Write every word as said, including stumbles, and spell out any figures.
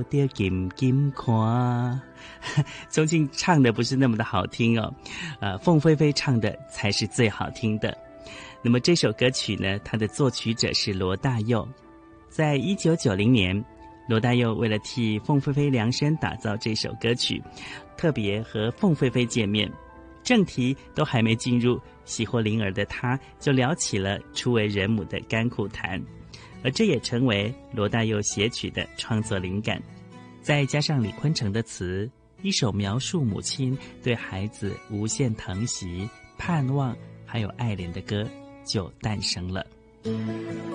的金金看，钟庆唱的不是那么的好听哦，呃，凤飞飞唱的才是最好听的。那么这首歌曲呢，它的作曲者是罗大佑。在一九九零年，罗大佑为了替凤飞飞量身打造这首歌曲，特别和凤飞飞见面，正题都还没进入，喜获麟儿的他就聊起了初为人母的甘苦谈，而这也成为罗大佑写曲的创作灵感。再加上李坤城的词，一首描述母亲对孩子无限疼惜、盼望还有爱怜的歌就诞生了。